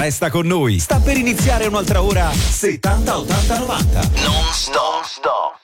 Resta con noi, sta per iniziare un'altra ora 70 80 90. Non stop.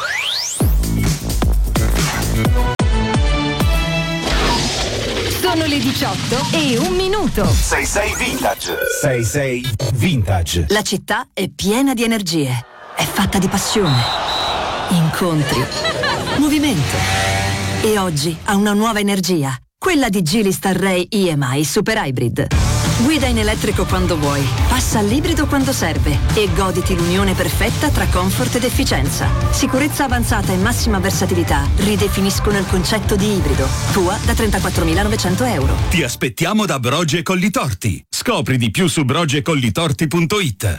Sono le 18:01. 66 Vintage. 66 Vintage. La città è piena di energie. È fatta di passione, incontri, movimento. E oggi ha una nuova energia, quella di Geely Starray EMI Super Hybrid. Guida in elettrico quando vuoi, passa all'ibrido quando serve e goditi l'unione perfetta tra comfort ed efficienza. Sicurezza avanzata e massima versatilità ridefiniscono il concetto di ibrido. Tua da 34.900 euro. Ti aspettiamo da Brogi e Collitorti. Scopri di più su brogiecollitorti.it.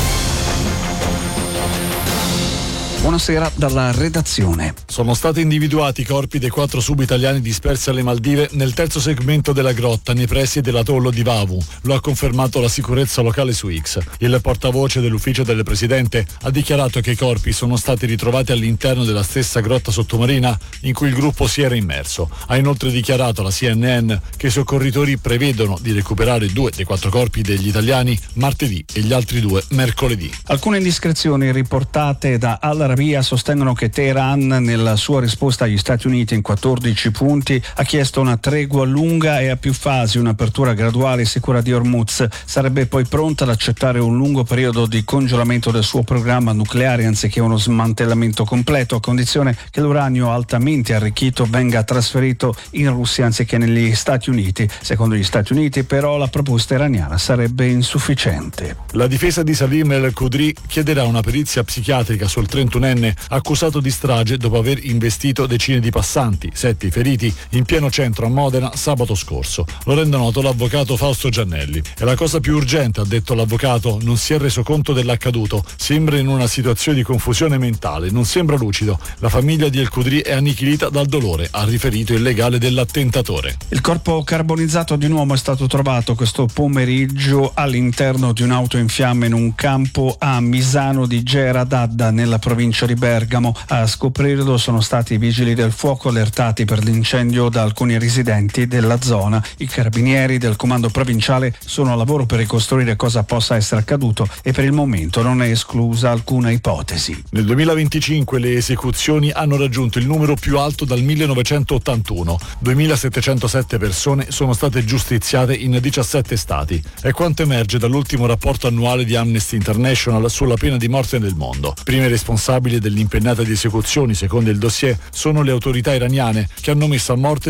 Buonasera dalla redazione. Sono stati individuati i corpi dei 4 sub-italiani dispersi alle Maldive nel terzo segmento della grotta nei pressi dell'atollo di Vavu. Lo ha confermato la sicurezza locale su X. Il portavoce dell'ufficio del presidente ha dichiarato che i corpi sono stati ritrovati all'interno della stessa grotta sottomarina in cui il gruppo si era immerso. Ha inoltre dichiarato alla CNN che i soccorritori prevedono di recuperare 2 dei 4 corpi degli italiani martedì e gli altri 2 mercoledì. Alcune indiscrezioni riportate da Al Arabiya sostengono che Teheran, nella sua risposta agli Stati Uniti in 14 punti, ha chiesto una tregua lunga e a più fasi, un'apertura graduale e sicura di Hormuz. Sarebbe poi pronta ad accettare un lungo periodo di congelamento del suo programma nucleare anziché uno smantellamento completo, a condizione che l'uranio altamente arricchito venga trasferito in Russia anziché negli Stati Uniti. Secondo gli Stati Uniti, però, la proposta iraniana sarebbe insufficiente. La difesa di Salim El-Khudri chiederà una perizia psichiatrica sul 31enne accusato di strage dopo aver investito decine di passanti, 7 feriti, in pieno centro a Modena sabato scorso. Lo rende noto l'avvocato Fausto Giannelli. È la cosa più urgente, ha detto l'avvocato, non si è reso conto dell'accaduto, sembra in una situazione di confusione mentale, non sembra lucido. La famiglia di El-Khudri è annichilita dal dolore, ha riferito il legale dell'attentatore. Il corpo carbonizzato di un uomo è stato trovato questo pomeriggio all'interno di un'auto in fiamme in un campo a Misano di Gera d'Adda, nella provincia di Bergamo. A scoprirlo sono stati i vigili del fuoco allertati per l'incendio da alcuni residenti della zona. I carabinieri del comando provinciale sono a lavoro per ricostruire cosa possa essere accaduto e per il momento non è esclusa alcuna ipotesi. Nel 2025 le esecuzioni hanno raggiunto il numero più alto dal 1981. 2.707 persone sono state giustiziate in 17 stati. È quanto emerge dall'ultimo rapporto annuale di Amnesty International sulla pena di morte nel mondo. Prime responsabili dell'impennata di esecuzioni, secondo il dossier, sono le autorità iraniane, che hanno messo a morte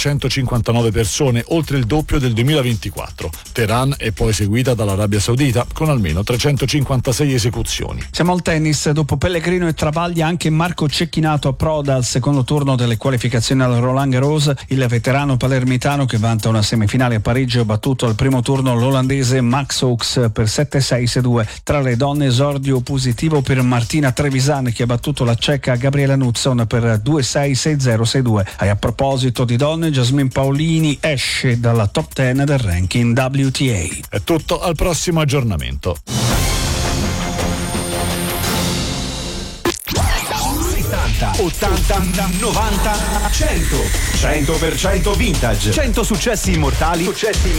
2.159 persone, oltre il doppio del 2024. Teheran è poi seguita dall'Arabia Saudita, con almeno 356 esecuzioni. Siamo al tennis. Dopo Pellegrino e Travaglia, anche Marco Cecchinato approda al secondo turno delle qualificazioni al Roland Garros. Il veterano palermitano, che vanta una semifinale a Parigi, ha battuto al primo turno l'olandese Max Hooks per 7-6-6-2. Tra le donne, esordio positivo per Martina Trevisan, che ha battuto la ceca Gabriela Knudson per 2-6-6-0-6-2. E a proposito di donne, Jasmine Paolini esce dalla top 10 del ranking WTA. È tutto, al prossimo aggiornamento. 80, 90, 100. 100% vintage. 100 successi immortali